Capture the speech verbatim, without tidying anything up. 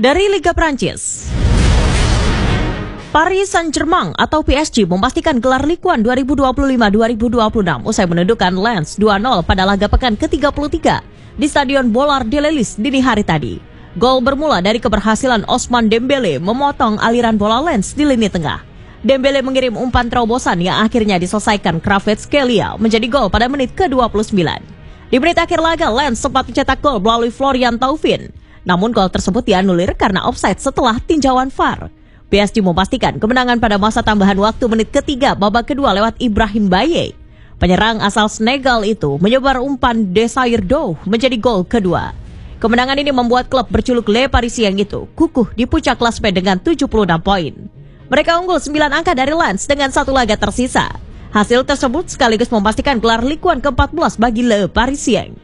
Dari Liga Prancis, Paris Saint-Germain atau P S G memastikan gelar Ligue satu dua ribu dua puluh lima dua ribu dua puluh enam usai menundukkan Lens dua nol pada laga pekan ke tiga puluh tiga di Stadion Bollard de l'Elysée dini hari tadi. Gol bermula dari keberhasilan Ousmane Dembélé memotong aliran bola Lens di lini tengah. Dembélé mengirim umpan terobosan yang akhirnya diselesaikan Kvaratskhelia menjadi gol pada menit ke dua puluh sembilan. Di menit akhir laga, Lens sempat mencetak gol melalui Florian Thauvin. Namun gol tersebut dianulir karena offside setelah tinjauan V A R. P S G memastikan kemenangan pada masa tambahan waktu menit ketiga babak kedua lewat Ibrahim Baye. Penyerang asal Senegal itu menyebar umpan Desire Dow menjadi gol kedua. Kemenangan ini membuat klub berjuluk Le Parisien itu kukuh di puncak klasmen dengan tujuh puluh enam poin. Mereka unggul sembilan angka dari Lens dengan satu laga tersisa. Hasil tersebut sekaligus memastikan gelar Ligue satu ke empat belas bagi Le Parisien.